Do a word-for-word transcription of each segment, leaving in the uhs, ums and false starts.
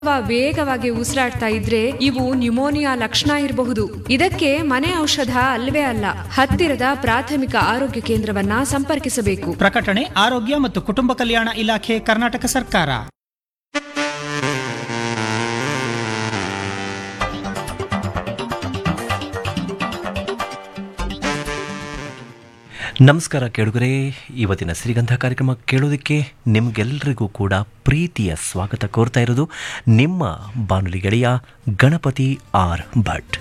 ವೇಗವಾಗಿ ಉಸಿರಾಡ್ತಾ ಇದ್ರೆ ಇವು ನ್ಯುಮೋನಿಯಾ ಲಕ್ಷಣ ಇರಬಹುದು. ಇದಕ್ಕೆ ಮನೆ ಔಷಧ ಅಲ್ವೇ ಅಲ್ಲ, ಹತ್ತಿರದ ಪ್ರಾಥಮಿಕ ಆರೋಗ್ಯ ಕೇಂದ್ರವನ್ನ ಸಂಪರ್ಕಿಸಬೇಕು. ಪ್ರಕಟಣೆ ಆರೋಗ್ಯ ಮತ್ತು ಕುಟುಂಬ ಕಲ್ಯಾಣ ಇಲಾಖೆ, ಕರ್ನಾಟಕ ಸರ್ಕಾರ. ನಮಸ್ಕಾರ ಕೇಳುಗರೆ, ಇವತ್ತಿನ ಸಿರಿಗಂಧ ಕಾರ್ಯಕ್ರಮ ಕೇಳೋದಕ್ಕೆ ನಿಮಗೆಲ್ಲರಿಗೂ ಕೂಡ ಪ್ರೀತಿಯ ಸ್ವಾಗತ ಕೋರ್ತಾ ಇರೋದು ನಿಮ್ಮ ಬಾನುಲಿ ಗೆಳೆಯ ಗಣಪತಿ ಆರ್ ಭಟ್.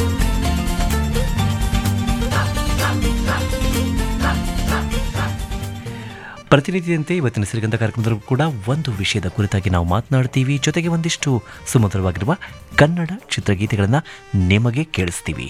ಪ್ರತಿನಿಧಿಯಂತೆ ಇವತ್ತಿನ ಸಿರಿಗಂಧ ಕಾರ್ಯಕ್ರಮದಲ್ಲೂ ಕೂಡ ಒಂದು ವಿಷಯದ ಕುರಿತಾಗಿ ನಾವು ಮಾತನಾಡ್ತೀವಿ. ಜೊತೆಗೆ ಒಂದಿಷ್ಟು ಸುಮಧುರವಾಗಿರುವ ಕನ್ನಡ ಚಿತ್ರಗೀತೆಗಳನ್ನು ನಿಮಗೆ ಕೇಳಿಸ್ತೀವಿ.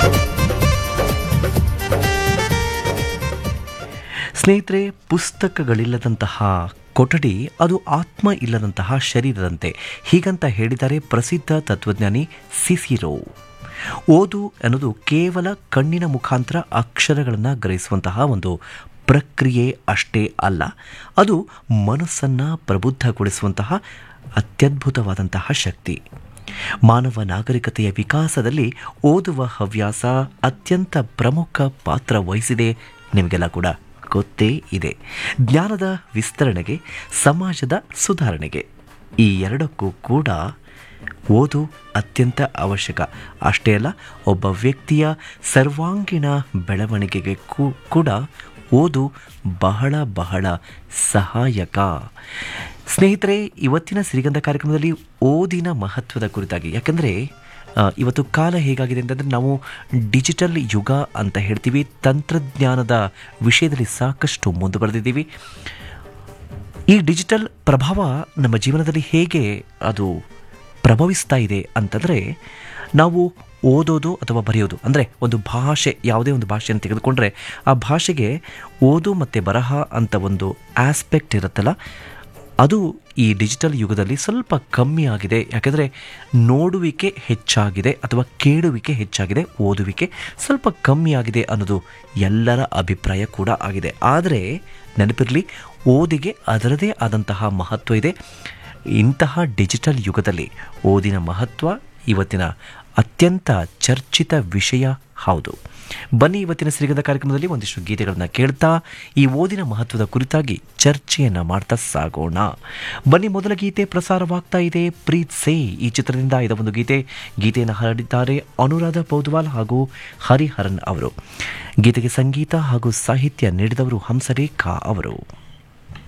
ಸ್ನೇಹಿತರೆ, ಪುಸ್ತಕಗಳಿಲ್ಲದಂತಹ ಕೊಠಡಿ ಅದು ಆತ್ಮ ಇಲ್ಲದಂತಹ ಶರೀರದಂತೆ, ಹೀಗಂತ ಹೇಳಿದ್ದಾರೆ ಪ್ರಸಿದ್ಧ ತತ್ವಜ್ಞಾನಿ ಸಿಸಿರೋ. ಓದು ಅನ್ನೋದು ಕೇವಲ ಕಣ್ಣಿನ ಮುಖಾಂತರ ಅಕ್ಷರಗಳನ್ನು ಗ್ರಹಿಸುವಂತಹ ಒಂದು ಪ್ರಕ್ರಿಯೆ ಅಷ್ಟೇ ಅಲ್ಲ, ಅದು ಮನಸ್ಸನ್ನು ಪ್ರಬುದ್ಧಗೊಳಿಸುವಂತಹ ಅತ್ಯದ್ಭುತವಾದಂತಹ ಶಕ್ತಿ. ಮಾನವ ನಾಗರಿಕತೆಯ ವಿಕಾಸದಲ್ಲಿ ಓದುವ ಹವ್ಯಾಸ ಅತ್ಯಂತ ಪ್ರಮುಖ ಪಾತ್ರ ವಹಿಸಿದೆ. ನಿಮಗೆಲ್ಲ ಕೂಡ ಗೊತ್ತೇ ಇದೆ. ಜ್ಞಾನದ ವಿಸ್ತರಣೆಗೆ, ಸಮಾಜದ ಸುಧಾರಣೆಗೆ, ಈ ಎರಡಕ್ಕೂ ಕೂಡ ಓದು ಅತ್ಯಂತ ಅವಶ್ಯಕ. ಅಷ್ಟೇ ಅಲ್ಲ, ಒಬ್ಬ ವ್ಯಕ್ತಿಯ ಸರ್ವಾಂಗೀಣ ಬೆಳವಣಿಗೆಗೆ ಕೂಡ ಓದು ಬಹಳ ಬಹಳ ಸಹಾಯಕ. ಸ್ನೇಹಿತರೆ, ಇವತ್ತಿನ ಸಿರಿಗಂಧ ಕಾರ್ಯಕ್ರಮದಲ್ಲಿ ಓದಿನ ಮಹತ್ವದ ಕುರಿತಾಗಿ, ಯಾಕಂದರೆ ಇವತ್ತು ಕಾಲ ಹೇಗಾಗಿದೆ ಅಂತಂದರೆ ನಾವು ಡಿಜಿಟಲ್ ಯುಗ ಅಂತ ಹೇಳ್ತೀವಿ. ತಂತ್ರಜ್ಞಾನದ ವಿಷಯದಲ್ಲಿ ಸಾಕಷ್ಟು ಮುಂದುವರೆದಿದ್ದೀವಿ. ಈ ಡಿಜಿಟಲ್ ಪ್ರಭಾವ ನಮ್ಮ ಜೀವನದಲ್ಲಿ ಹೇಗೆ ಅದು ಪ್ರಭವಿಸ್ತಾ ಇದೆ ಅಂತಂದರೆ, ನಾವು ಓದೋದು ಅಥವಾ ಬರೆಯೋದು ಅಂದರೆ ಒಂದು ಭಾಷೆ, ಯಾವುದೇ ಒಂದು ಭಾಷೆಯನ್ನು ತೆಗೆದುಕೊಂಡ್ರೆ ಆ ಭಾಷೆಗೆ ಓದು ಮತ್ತು ಬರಹ ಅಂತ ಒಂದು ಆಸ್ಪೆಕ್ಟ್ ಇರುತ್ತಲ್ಲ, ಅದು ಈ ಡಿಜಿಟಲ್ ಯುಗದಲ್ಲಿ ಸ್ವಲ್ಪ ಕಮ್ಮಿ ಆಗಿದೆ. ಯಾಕೆಂದರೆ ನೋಡುವಿಕೆ ಹೆಚ್ಚಾಗಿದೆ ಅಥವಾ ಕೇಳುವಿಕೆ ಹೆಚ್ಚಾಗಿದೆ, ಓದುವಿಕೆ ಸ್ವಲ್ಪ ಕಮ್ಮಿ ಆಗಿದೆ ಅನ್ನೋದು ಎಲ್ಲರ ಅಭಿಪ್ರಾಯ ಕೂಡ ಆಗಿದೆ. ಆದರೆ ನೆನಪಿರಲಿ, ಓದಿಗೆ ಅದರದೇ ಆದಂತಹ ಮಹತ್ವ ಇದೆ. ಇಂತಹ ಡಿಜಿಟಲ್ ಯುಗದಲ್ಲಿ ಓದಿನ ಮಹತ್ವ ಇವತ್ತಿನ ಅತ್ಯಂತ ಚರ್ಚಿತ ವಿಷಯ ಹೌದು. ಬನ್ನಿ, ಇವತ್ತಿನ ಸಿರಿಗಂಧ ಕಾರ್ಯಕ್ರಮದಲ್ಲಿ ಒಂದಿಷ್ಟು ಗೀತೆಗಳನ್ನು ಕೇಳ್ತಾ ಈ ಓದಿನ ಮಹತ್ವದ ಕುರಿತಾಗಿ ಚರ್ಚೆಯನ್ನು ಮಾಡ್ತಾ ಸಾಗೋಣ. ಬನ್ನಿ, ಮೊದಲ ಗೀತೆ ಪ್ರಸಾರವಾಗ್ತಾ ಇದೆ. ಪ್ರೀತ್ ಸೇ ಈ ಚಿತ್ರದಿಂದ ಇದ ಒಂದು ಗೀತೆ. ಗೀತೆಯನ್ನು ಹಾಡಿದ್ದಾರೆ ಅನುರಾಧ ಪೌದ್ವಾಲ್ ಹಾಗೂ ಹರಿಹರನ್ ಅವರು. ಗೀತೆಗೆ ಸಂಗೀತ ಹಾಗೂ ಸಾಹಿತ್ಯ ನೀಡಿದವರು ಹಂಸರೇಖಾ ಅವರು.